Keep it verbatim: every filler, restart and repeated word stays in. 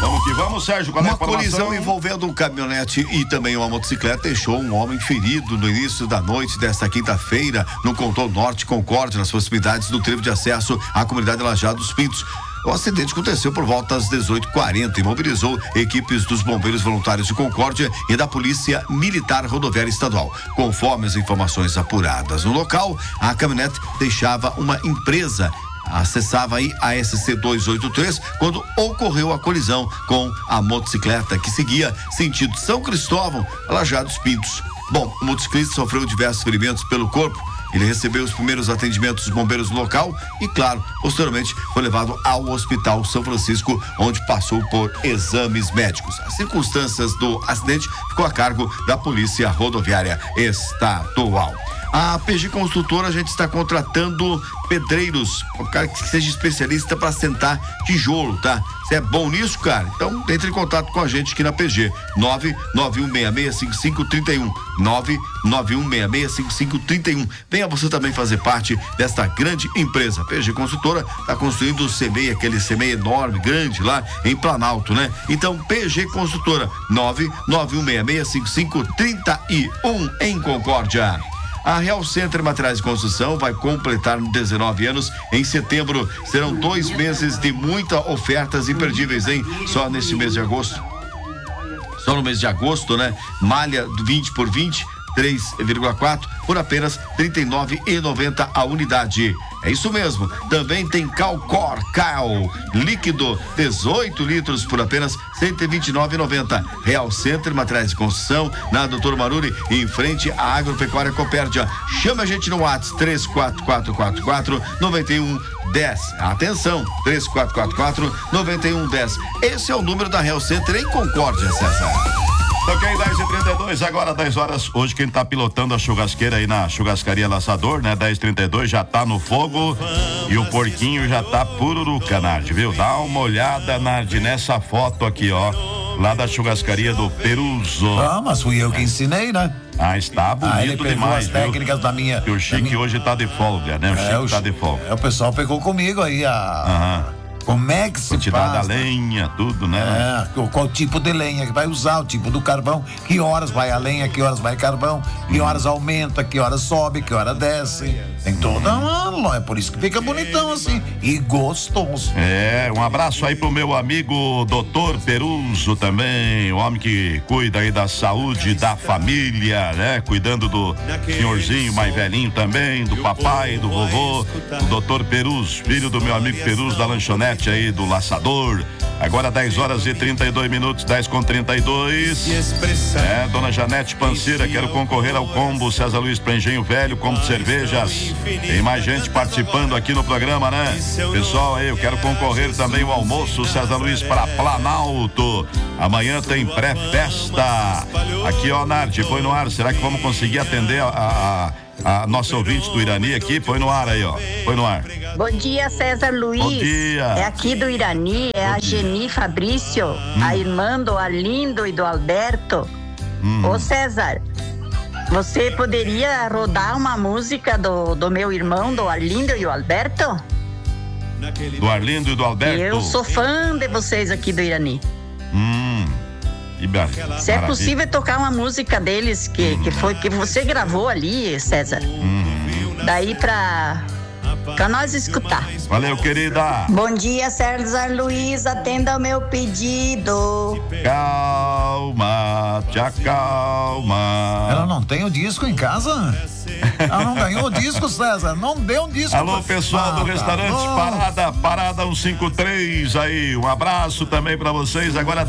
Vamos que vamos, Sérgio, qual é a Uma informação? colisão envolvendo um caminhonete e também uma motocicleta deixou um homem ferido no início da noite desta quinta-feira no contorno norte Concórdia, nas proximidades do trevo de acesso à comunidade Lajeado dos Pintos. O acidente aconteceu por volta das dezoito e quarenta e mobilizou equipes dos bombeiros voluntários de Concórdia e da Polícia Militar Rodoviária Estadual. Conforme as informações apuradas no local, a caminhonete deixava uma empresa, acessava aí a S C duzentos e oitenta e três quando ocorreu a colisão com a motocicleta que seguia sentido São Cristóvão, Lajeado dos Pintos. Bom, o motociclista sofreu diversos ferimentos pelo corpo. Ele recebeu os primeiros atendimentos dos bombeiros no local e, claro, posteriormente foi levado ao Hospital São Francisco, onde passou por exames médicos. As circunstâncias do acidente ficou a cargo da Polícia Rodoviária Estadual. A P G Construtora, a gente está contratando pedreiros, um cara que seja especialista para assentar tijolo, tá? Você é bom nisso, cara? Então entre em contato com a gente aqui na P G, nove nove um seis seis cinco cinco três um, nove nove um seis seis cinco cinco três um. Venha você também fazer parte desta grande empresa. A P G Construtora está construindo o C M E I, aquele C M E I enorme, grande lá em Planalto, né? Então P G Construtora, nove nove um seis seis cinco cinco três um em Concórdia. A Real Center Materiais de Construção vai completar dezenove anos em setembro. Serão dois meses de muitas ofertas imperdíveis, hein? Só neste mês de agosto. Só no mês de agosto, né? Malha vinte por vinte, três vírgula quatro por apenas trinta e nove reais e noventa centavos a unidade. É isso mesmo. Também tem Calcor Cal líquido dezoito litros por apenas cento e vinte e nove reais e noventa centavos. Real Center Materiais de Construção, na doutor Maruri, em frente à Agropecuária Copérdia. Chama a gente no WhatsApp três quatro quatro quatro quatro nove um um zero. Atenção, três quatro quatro quatro nove um um zero. Esse é o número da Real Center em Concórdia, César. Ok, dez e trinta e dois, agora dez horas. Hoje quem tá pilotando a churrasqueira aí na churrascaria Laçador, né? dez e trinta e dois, já tá no fogo e o porquinho já tá pururuca, Nardi, viu? Dá uma olhada, Nardi, nessa foto aqui, ó, lá da churrascaria do Peruso. Ah, mas fui eu que ensinei, né? Ah, está bonito ah, ele pegou demais, as técnicas viu? da minha... E o Chique minha... hoje tá de folga, né? O é, Chique o tá de folga. É, o pessoal pegou comigo aí a... Aham. Como é que se quantidade faz? da lenha, tudo, né? É, qual, qual tipo de lenha que vai usar, o tipo do carvão, que horas vai a lenha, que horas vai carvão, que horas aumenta, que horas sobe, que hora desce. Tem toda uma... É por isso que fica bonitão assim e gostoso. É, um abraço aí pro meu amigo doutor Peruso também, o homem que cuida aí da saúde da família, né? Cuidando do senhorzinho mais velhinho também, do papai, do vovô, o doutor Peruso, filho do meu amigo Peruso da lanchonete aí do Laçador. Agora dez horas e trinta e dois minutos, dez com trinta e dois. É, dona Janete Panceira, quero concorrer ao combo César Luiz para Engenho Velho, combo de cervejas. Tem mais gente participando aqui no programa, né? Pessoal aí, eu quero concorrer também ao almoço César Luiz para Planalto. Amanhã tem pré-festa. Aqui, ó, Nardi, põe no ar. Será que vamos conseguir atender a, a a nossa ouvinte do Irani aqui? Põe no ar aí, ó. Põe no ar. Bom dia, César Luiz. Bom dia. É aqui do Irani, é Bom a dia. Geni Fabrício, hum. a irmã do Arlindo e do Alberto. Hum. Ô, César, você poderia rodar uma música do, do meu irmão, do Arlindo e o Alberto? Do Arlindo e do Alberto? Eu sou fã de vocês aqui do Irani. Hum. Que bar... Se é possível tocar uma música deles que, que foi que você gravou ali, César. Hum. Daí pra, pra nós escutar. Valeu, querida. Bom dia, César Luiz, atenda o meu pedido. Calma, te acalma. Ela não tem o disco em casa? Ela não ganhou o disco, César? Não deu um disco. Alô, pessoal ah, do restaurante tá Parada, Parada cento e cinquenta e três aí. Um abraço também pra vocês. Agora